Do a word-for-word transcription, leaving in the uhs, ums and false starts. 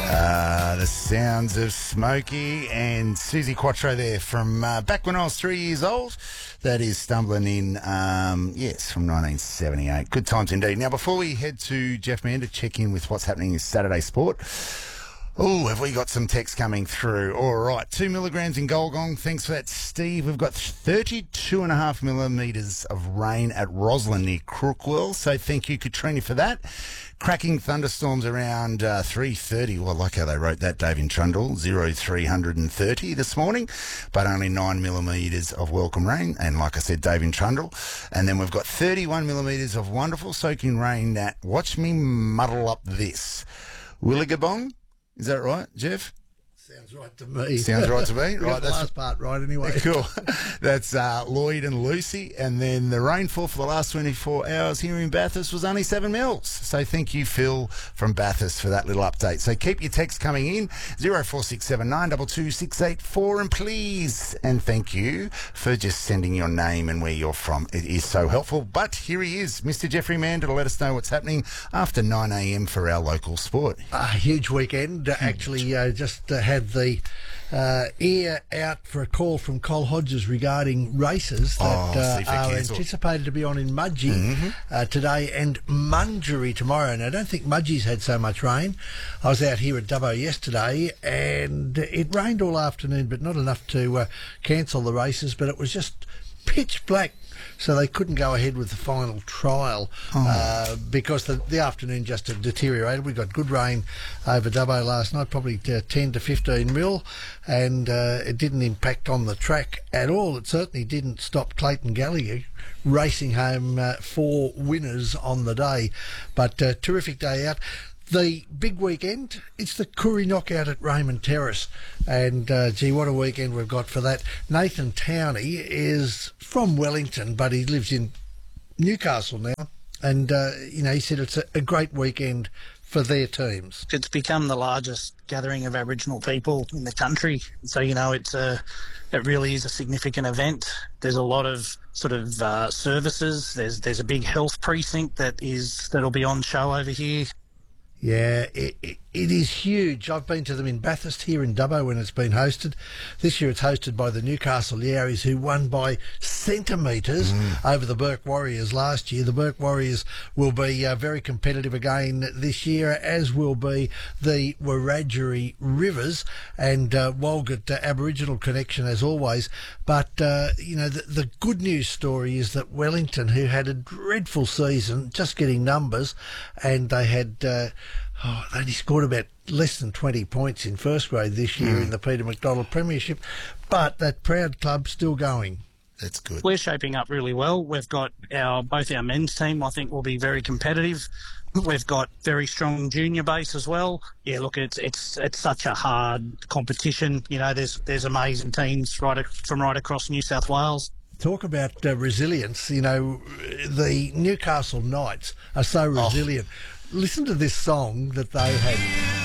Uh, the sounds of Smokey and Susie Quattro there from uh, back when I was three years old. That is stumbling in, um, yes, from nineteen seventy-eight. Good times indeed. Now, before we head to Jeff Mann to check in with what's happening in Saturday sport, oh, have we got some text coming through? All right, two milligrams in Golgong. Thanks for that, Steve. We've got thirty-two and a half millimetres of rain at Roslyn near Crookwell. So thank you, Katrina, for that. Cracking thunderstorms around uh, three thirty. Well, I like how they wrote that, Dave in Trundle. zero three thirty this morning, but only nine millimetres of welcome rain. And like I said, Dave in Trundle. And then we've got thirty-one millimetres of wonderful soaking rain at, watch me muddle up this, Willagabong. Is that right, Jeff? Sounds right to me. Sounds right to me. Right, the that's last part right anyway. Cool. That's uh, Lloyd and Lucy, and then the rainfall for the last twenty-four hours here in Bathurst was only seven mils. So thank you, Phil from Bathurst, for that little update. So keep your text coming in zero four six seven nine two two six eight four, and please and thank you for just sending your name and where you're from. It is so helpful. But here he is, Mister Jeffrey Mann, to let us know what's happening after nine a m for our local sport. A huge weekend. Huge. Actually, uh, just uh, had the uh, ear out for a call from Col Hodges regarding races that oh, uh, are cancelled. anticipated to be on in Mudgee mm-hmm. uh, today and Mungery tomorrow. And I don't think Mudgee's had so much rain. I was out here at Dubbo yesterday and it rained all afternoon, but not enough to uh, cancel the races. But it was just pitch black, so they couldn't go ahead with the final trial oh. uh, because the, the afternoon just deteriorated. We got good rain over Dubbo last night, probably ten to fifteen mil, and uh, it didn't impact on the track at all. It certainly didn't stop Clayton Gallagher racing home uh, four winners on the day, but uh, terrific day out. The big weekend, it's the Koori Knockout at Raymond Terrace. And, uh, gee, what a weekend we've got for that. Nathan Towney is from Wellington, but he lives in Newcastle now. And, uh, you know, he said it's a, a great weekend for their teams. It's become the largest gathering of Aboriginal people in the country. So, you know, it's a, it really is a significant event. There's a lot of sort of uh, services. There's, there's a big health precinct that is, that'll be on show over here. Yeah, it, it, it is huge. I've been to them in Bathurst, here in Dubbo, when it's been hosted. This year it's hosted by the Newcastle Yowies, who won by centimetres mm. over the Burke Warriors last year. The Burke Warriors will be uh, very competitive again this year, as will be the Wiradjuri Rivers and uh, Walgett uh, Aboriginal connection, as always. But, uh, you know, the, the good news story is that Wellington, who had a dreadful season, just getting numbers, and they had... Uh, Oh, they only scored about less than twenty points in first grade this year mm. in the Peter McDonald Premiership, but that proud club's still going. That's good. We're shaping up really well. We've got our both our men's team, I think, will be very competitive. We've got very strong junior base as well. Yeah, look, it's it's it's such a hard competition. You know, there's there's amazing teams right from right across New South Wales. Talk about uh, resilience. You know, the Newcastle Knights are so resilient. Oh. Listen to this song that they had.